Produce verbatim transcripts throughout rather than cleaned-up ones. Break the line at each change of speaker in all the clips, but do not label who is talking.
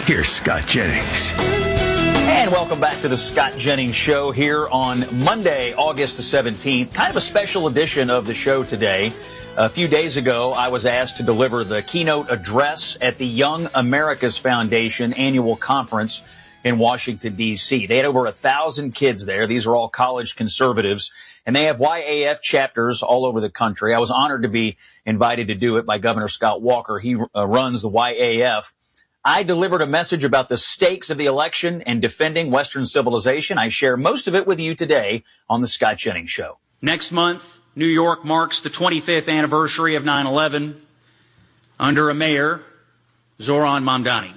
Here's Scott Jennings.
And welcome back to the Scott Jennings Show here on Monday, August the seventeenth. Kind of a special edition of the show today. A few days ago, I was asked to deliver the keynote address at the Young America's Foundation annual conference in Washington, D C They had over a thousand kids there. These are all college conservatives, and they have Y A F chapters all over the country. I was honored to be invited to do it by Governor Scott Walker. He uh, runs the Y A F. I delivered a message about the stakes of the election and defending Western civilization. I share most of it with you today on the Scott Jennings Show.
Next month, New York marks the twenty-fifth anniversary of nine eleven under a mayor, Zoran Mamdani.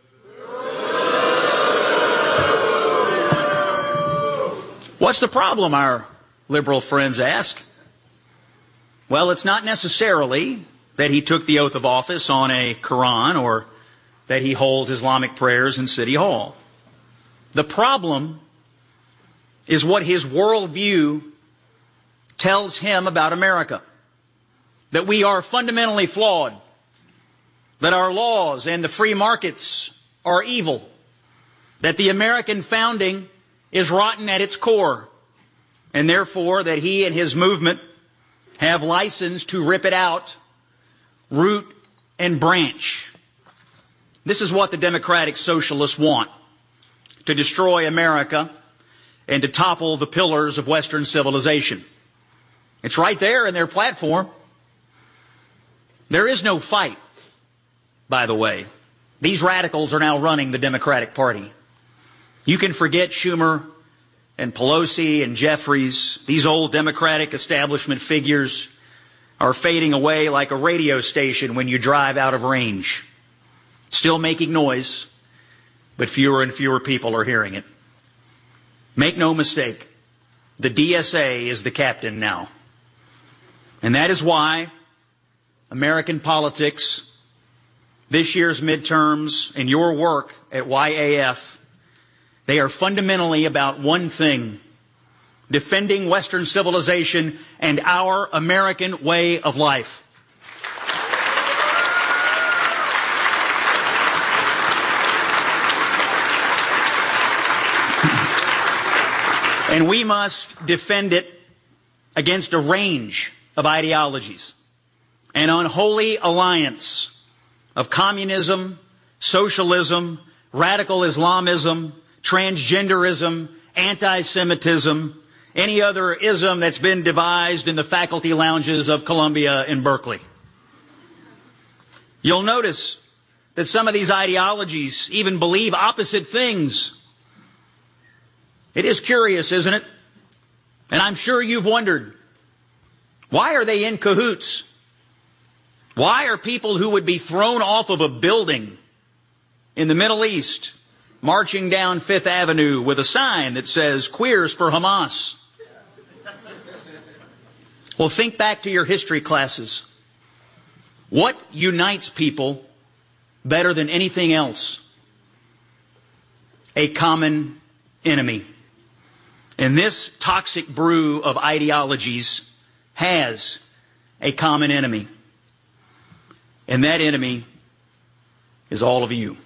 What's the problem, our liberal friends ask? Well, it's not necessarily that he took the oath of office on a Quran or that he holds Islamic prayers in City Hall. The problem is what his worldview tells him about America. That we are fundamentally flawed. That our laws and the free markets are evil. That the American founding is rotten at its core, and therefore that he and his movement have license to rip it out, root and branch. This is what the democratic socialists want, to destroy America and to topple the pillars of Western civilization. It's right there in their platform. There is no fight, by the way. These radicals are now running the Democratic Party. You can forget Schumer and Pelosi and Jeffries. These old Democratic establishment figures are fading away like a radio station when you drive out of range. Still making noise, but fewer and fewer people are hearing it. Make no mistake, the D S A is the captain now. And that is why American politics, this year's midterms, and your work at Y A F, they are fundamentally about one thing: defending Western civilization and our American way of life. And we must defend it against a range of ideologies, an unholy alliance of communism, socialism, radical Islamism, transgenderism, anti-Semitism, any other ism that's been devised in the faculty lounges of Columbia and Berkeley. You'll notice that some of these ideologies even believe opposite things. It is curious, isn't it? And I'm sure you've wondered, why are they in cahoots? Why are people who would be thrown off of a building in the Middle East marching down Fifth Avenue with a sign that says, "Queers for Hamas"? Well, think back to your history classes. What unites people better than anything else? A common enemy. And this toxic brew of ideologies has a common enemy. And that enemy is all of you.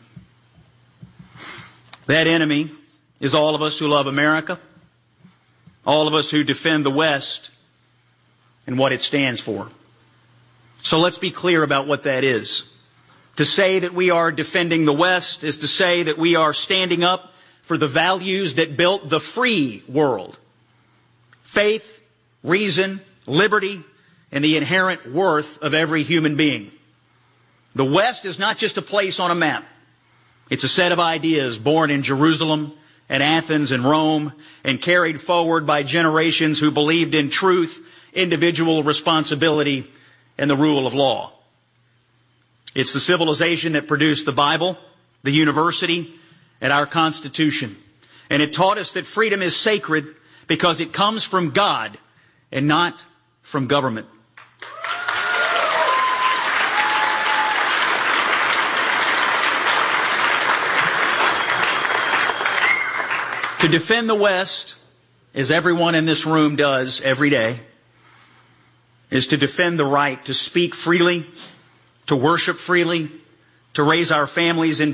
That enemy is all of us who love America, all of us who defend the West and what it stands for. So let's be clear about what that is. To say that we are defending the West is to say that we are standing up for the values that built the free world: faith, reason, liberty, and the inherent worth of every human being. The West is not just a place on a map. It's a set of ideas born in Jerusalem and Athens and Rome and carried forward by generations who believed in truth, individual responsibility, and the rule of law. It's the civilization that produced the Bible, the university, and our Constitution. And it taught us that freedom is sacred because it comes from God and not from government. To defend the West, as everyone in this room does every day, is to defend the right to speak freely, to worship freely, to raise our families in